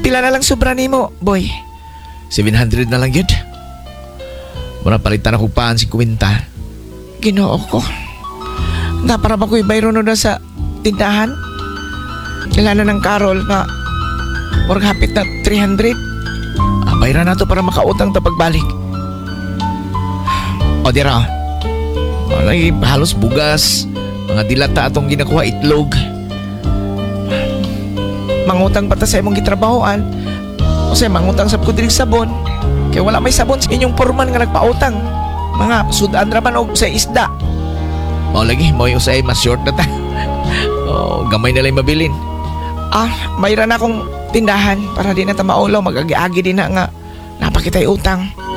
Pila na lang sobra nimo, boy? 700 na lang yun. Muna palitan ako paan si Kwinta. Ginoo ko. Para ba ko'y bayro na sa tindahan? Kailangan ng Carol nga murag hapit na 300. Bayra na to para makautang ta pagbalik. O dira. Malay halos bugas. Mga dilata atong ginakuha itlog. Mangutang pa ta sa imong gitrabahoan. O sa mangutang sa ko diri sabon. Kaya wala may sabon sa inyong porman nga nagpautang. Mga sudan raman og sa isda. O lagi, mo yung usay mas short na ta. O gamay na lang mabilin. Mayroon na akong tindahan para di na ta maulaw. Mag-agi-agi din na nga napakitay utang.